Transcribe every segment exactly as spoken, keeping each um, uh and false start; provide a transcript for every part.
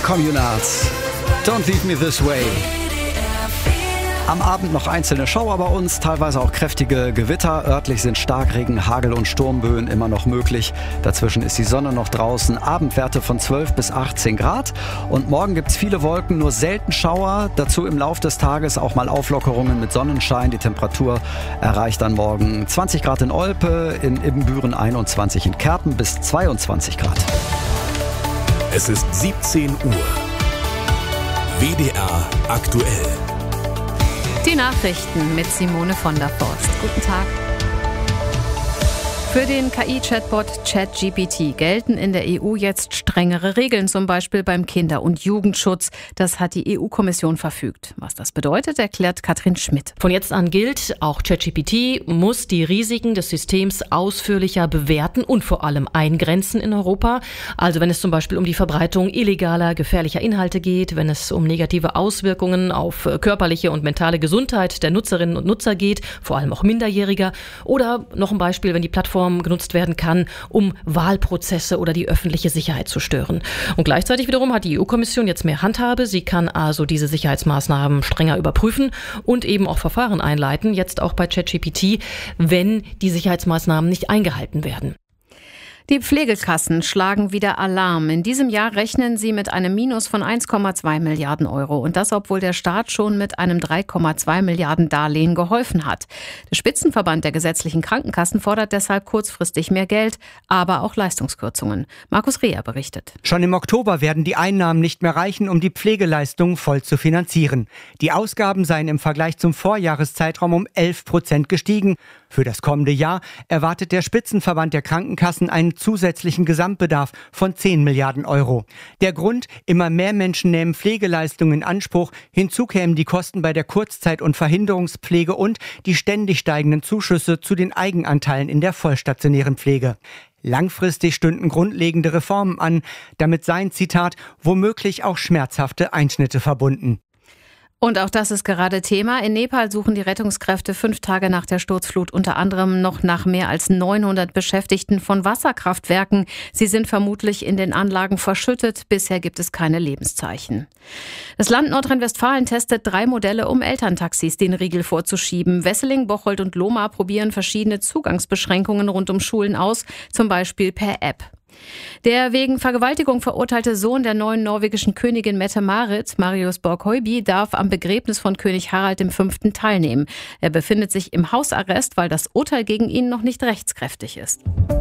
Communards. Don't leave me this way. Am Abend noch einzelne Schauer bei uns, teilweise auch kräftige Gewitter. Örtlich sind Starkregen, Hagel und Sturmböen immer noch möglich. Dazwischen ist die Sonne noch draußen. Abendwerte von zwölf bis achtzehn Grad. Und morgen gibt es viele Wolken, nur selten Schauer. Dazu im Lauf des Tages auch mal Auflockerungen mit Sonnenschein. Die Temperatur erreicht dann morgen zwanzig Grad in Olpe, in Ibbenbüren einundzwanzig, in Kerpen bis zweiundzwanzig Grad. Es ist siebzehn Uhr. W D R aktuell. Die Nachrichten mit Simone von der Forst. Guten Tag. Für den K I-Chatbot ChatGPT gelten in der E U jetzt strengere Regeln, zum Beispiel beim Kinder- und Jugendschutz. Das hat die E U-Kommission verfügt. Was das bedeutet, erklärt Katrin Schmidt. Von jetzt an gilt, auch ChatGPT muss die Risiken des Systems ausführlicher bewerten und vor allem eingrenzen in Europa. Also wenn es zum Beispiel um die Verbreitung illegaler, gefährlicher Inhalte geht, wenn es um negative Auswirkungen auf körperliche und mentale Gesundheit der Nutzerinnen und Nutzer geht, vor allem auch Minderjähriger. Oder noch ein Beispiel, wenn die Plattform genutzt werden kann, um Wahlprozesse oder die öffentliche Sicherheit zu stören. Und gleichzeitig wiederum hat die E U-Kommission jetzt mehr Handhabe. Sie kann also diese Sicherheitsmaßnahmen strenger überprüfen und eben auch Verfahren einleiten, jetzt auch bei ChatGPT, wenn die Sicherheitsmaßnahmen nicht eingehalten werden. Die Pflegekassen schlagen wieder Alarm. In diesem Jahr rechnen sie mit einem Minus von eins Komma zwei Milliarden Euro. Und das, obwohl der Staat schon mit einem drei Komma zwei Milliarden Darlehen geholfen hat. Der Spitzenverband der gesetzlichen Krankenkassen fordert deshalb kurzfristig mehr Geld, aber auch Leistungskürzungen. Markus Reher berichtet. Schon im Oktober werden die Einnahmen nicht mehr reichen, um die Pflegeleistungen voll zu finanzieren. Die Ausgaben seien im Vergleich zum Vorjahreszeitraum um elf Prozent gestiegen. Für das kommende Jahr erwartet der Spitzenverband der Krankenkassen einen zusätzlichen Gesamtbedarf von zehn Milliarden Euro. Der Grund: immer mehr Menschen nehmen Pflegeleistungen in Anspruch. Hinzu kämen die Kosten bei der Kurzzeit- und Verhinderungspflege und die ständig steigenden Zuschüsse zu den Eigenanteilen in der vollstationären Pflege. Langfristig stünden grundlegende Reformen an. Damit seien, Zitat, womöglich auch schmerzhafte Einschnitte verbunden. Und auch das ist gerade Thema. In Nepal suchen die Rettungskräfte fünf Tage nach der Sturzflut unter anderem noch nach mehr als neunhundert Beschäftigten von Wasserkraftwerken. Sie sind vermutlich in den Anlagen verschüttet. Bisher gibt es keine Lebenszeichen. Das Land Nordrhein-Westfalen testet drei Modelle, um Elterntaxis den Riegel vorzuschieben. Wesseling, Bocholt und Lohmar probieren verschiedene Zugangsbeschränkungen rund um Schulen aus, zum Beispiel per App. Der wegen Vergewaltigung verurteilte Sohn der neuen norwegischen Königin Mette-Marit, Marius Borg-Høiby, darf am Begräbnis von König Harald der Fünfte teilnehmen. Er befindet sich im Hausarrest, weil das Urteil gegen ihn noch nicht rechtskräftig ist.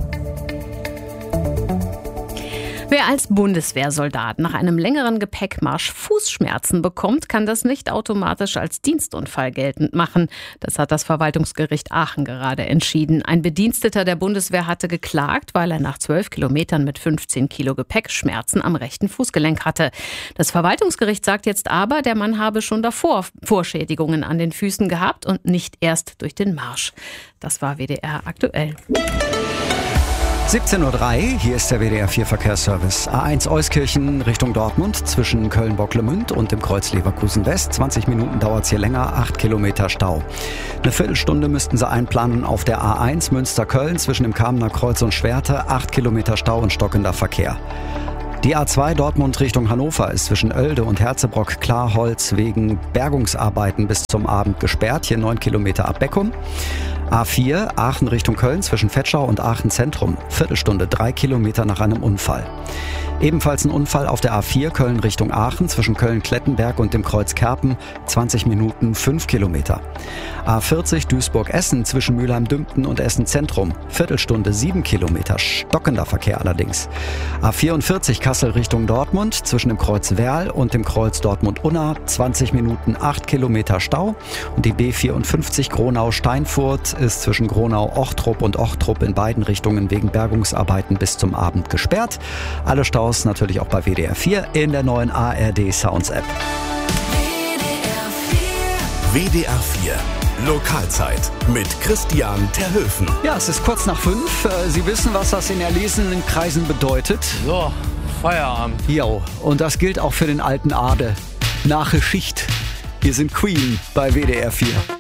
Wer als Bundeswehrsoldat nach einem längeren Gepäckmarsch Fußschmerzen bekommt, kann das nicht automatisch als Dienstunfall geltend machen. Das hat das Verwaltungsgericht Aachen gerade entschieden. Ein Bediensteter der Bundeswehr hatte geklagt, weil er nach zwölf Kilometern mit fünfzehn Kilo Gepäck Schmerzen am rechten Fußgelenk hatte. Das Verwaltungsgericht sagt jetzt aber, der Mann habe schon davor Vorschädigungen an den Füßen gehabt und nicht erst durch den Marsch. Das war W D R aktuell. siebzehn Uhr drei, hier ist der W D R vier Verkehrsservice. A eins Euskirchen Richtung Dortmund zwischen Köln-Bocklemünd und dem Kreuz Leverkusen West. zwanzig Minuten dauert es hier länger, acht Kilometer Stau. Eine Viertelstunde müssten Sie einplanen auf der A eins Münster-Köln zwischen dem Kamener Kreuz und Schwerte. acht Kilometer Stau und stockender Verkehr. Die A zwei Dortmund Richtung Hannover ist zwischen Oelde und Herzebrock-Klarholz wegen Bergungsarbeiten bis zum Abend gesperrt. Hier neun Kilometer ab Beckum. A vier Aachen Richtung Köln zwischen Vetschau und Aachen Zentrum. Viertelstunde, drei Kilometer nach einem Unfall. Ebenfalls ein Unfall auf der A vier Köln Richtung Aachen zwischen Köln-Klettenberg und dem Kreuz Kerpen. zwanzig Minuten, fünf Kilometer. A vierzig Duisburg-Essen zwischen Mülheim-Dümpten und Essen Zentrum. Viertelstunde, sieben Kilometer. Stockender Verkehr allerdings. A vierundvierzig Kassel Richtung Dortmund zwischen dem Kreuz Werl und dem Kreuz Dortmund-Unna. zwanzig Minuten, acht Kilometer Stau. Und die B vierundfünfzig Gronau-Steinfurt ist zwischen Gronau-Ochtrup und Ochtrup in beiden Richtungen wegen Bergungsarbeiten bis zum Abend gesperrt. Alle Staus natürlich auch bei W D R vier in der neuen A R D Sounds App. W D R vier Lokalzeit mit Christian Terhöfen. Ja, es ist kurz nach fünf. Sie wissen, was das in erlesenen Kreisen bedeutet. So, Feierabend. Jo, und das gilt auch für den alten Ade. Nach Schicht. Hier sind Queen bei W D R vier.